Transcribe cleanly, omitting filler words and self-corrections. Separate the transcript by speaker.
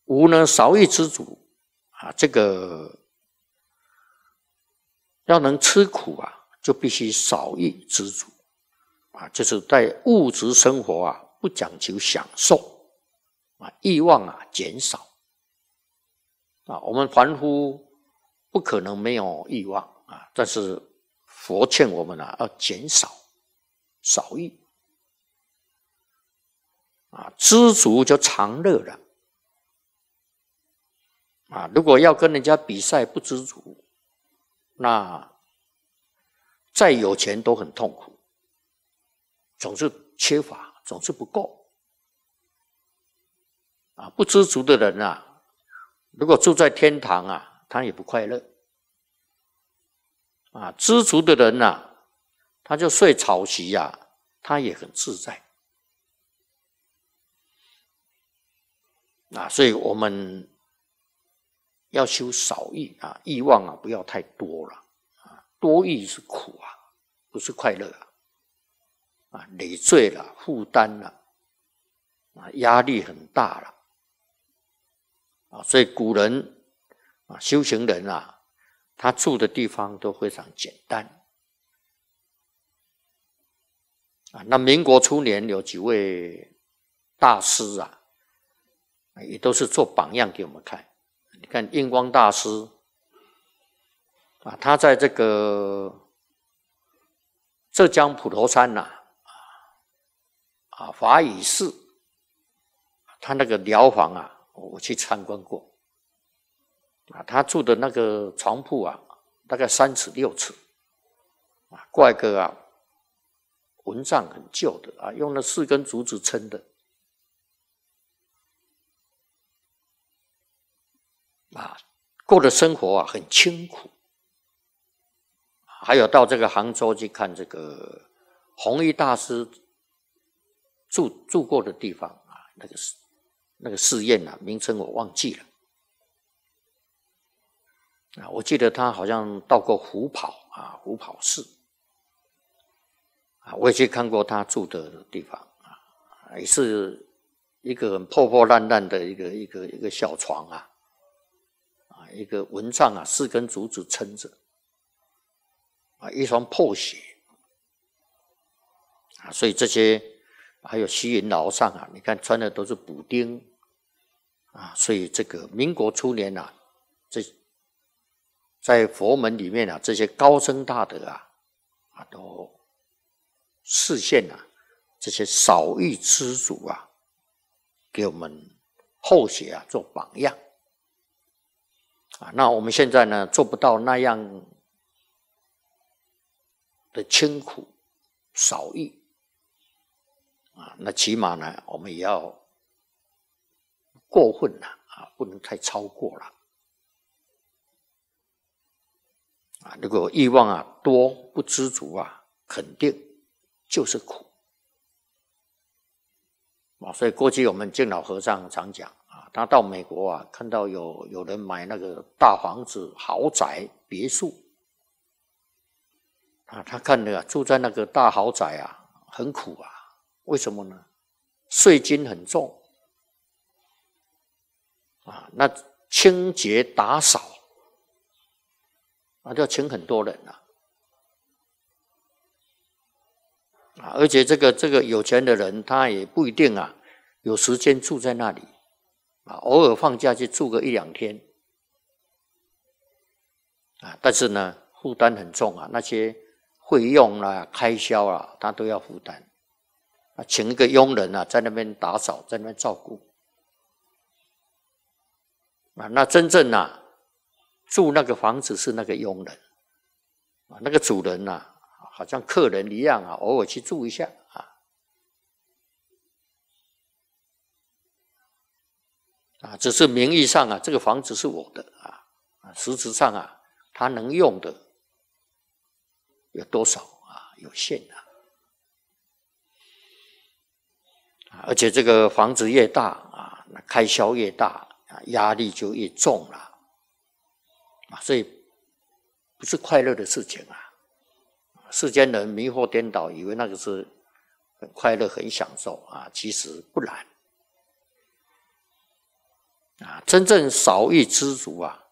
Speaker 1: 无呢少欲知足啊，这个要能吃苦啊，就必须少欲知足啊，就是在物质生活啊不讲求享受啊，欲望啊减少啊。我们凡夫不可能没有欲望啊，但是佛劝我们啊要减少少欲啊，知足就常乐了啊。如果要跟人家比赛不知足，那再有钱都很痛苦，总是缺乏，总是不够啊。不知足的人啊，如果住在天堂啊，他也不快乐啊。知足的人啊，他就睡草席啊，他也很自在啊。所以我们要修少欲啊，欲望啊不要太多了啊，多欲是苦啊，不是快乐啊，累赘了，负担了啊，压力很大了啊。所以古人啊，修行人啊，他住的地方都非常简单啊。那民国初年有几位大师啊，也都是做榜样给我们看。你看印光大师啊，他在这个浙江普陀山法语寺，他那个疗房啊，我去参观过啊。他住的那个床铺啊，大概3尺6尺啊，挂一个啊蚊帐很旧的啊，用了4根竹子撑的啊，过的生活啊很清苦。还有到这个杭州去看这个弘一大师住过的地方啊，那个寺院啊，名称我忘记了啊。我记得他好像到过虎跑啊，虎跑寺啊，我也去看过他住的地方啊，也是一个很破破烂烂的一个小床啊，一个蚊帐啊，4根竹子撑着啊，一双破鞋啊。所以这些还有虚云老上啊，你看穿的都是补丁啊。所以这个民国初年啊，在佛门里面啊，这些高僧大德啊都示现啊这些少欲知足啊，给我们后学啊做榜样啊。那我们现在呢做不到那样的清苦少欲啊，那起码呢我们也要过分了啊，不能太超过了啊。如果欲望啊多不知足啊，肯定就是苦啊。所以过去我们净老和尚常讲啊，他到美国啊，看到有人买那个大房子、豪宅、别墅啊，他看了住在那个大豪宅啊，很苦啊。为什么呢？税金很重啊，那清洁打扫啊，就要请很多人啊。而且这个有钱的人，他也不一定啊有时间住在那里啊，偶尔放假去住个1、2天啊。但是呢，负担很重啊，那些费用啊、开销啊，他都要负担啊。请一个佣人啊，在那边打扫，在那边照顾啊。那真正啊住那个房子是那个佣人啊，那个主人啊，好像客人一样啊，偶尔去住一下啊，只是名义上啊，这个房子是我的啊，实质上啊，他能用的有多少啊？有限而且这个房子越大啊，那开销越大啊，压力就越重了啊，所以不是快乐的事情啊。世间人迷惑颠倒，以为那个是很快乐、很享受啊，其实不然真正少欲知足啊，